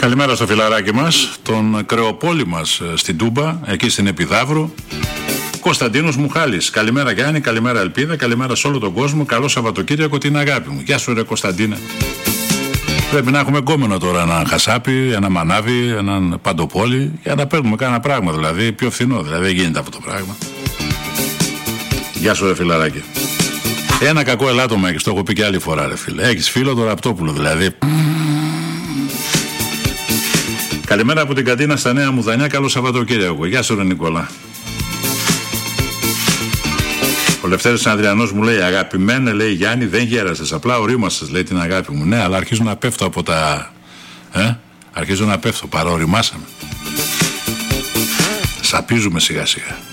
Καλημέρα στο φιλαράκι μας, τον κρεοπόλη μας στην Τούμπα, εκεί στην Επιδαύρου. Κωνσταντίνος Μουχάλης. Καλημέρα Γιάννη, καλημέρα Ελπίδα, καλημέρα σε όλο τον κόσμο. Καλό Σαββατοκύριακο, την αγάπη μου. Γεια σου ρε Κωνσταντίνε. Πρέπει να έχουμε γκόμενο τώρα έναν χασάπι, ένα μανάβι, έναν παντοπόλι για να παίρνουμε κάνα πράγμα, δηλαδή πιο φθηνό. Δηλαδή δεν γίνεται αυτό το πράγμα. Γεια σου ρε φιλαράκι. Ένα κακό ελάττωμα έχεις, το έχω πει και άλλη φορά ρε φίλε. Έχεις φίλο το Ραπτόπουλο δηλαδή. Καλημέρα από την Κατίνα στα Νέα Μουδανιά, καλό Σαββατοκύριακο. Γεια σου ρε Νικόλα. Ο Λευτέρης Ανδριανός μου λέει: αγαπημένε, λέει Γιάννη, δεν γέρασες. Απλά ορίμασες, λέει την αγάπη μου. Ναι, αλλά αρχίζω να πέφτω από τα. Αρχίζω να πέφτω, παρά οριμάσαμε. Σαπίζουμε σιγά σιγά.